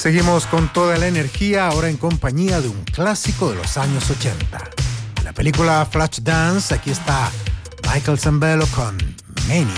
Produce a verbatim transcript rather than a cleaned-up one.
Seguimos con toda la energía, ahora en compañía de un clásico de los años ochenta. La película Flashdance, aquí está Michael Sembello con Mania.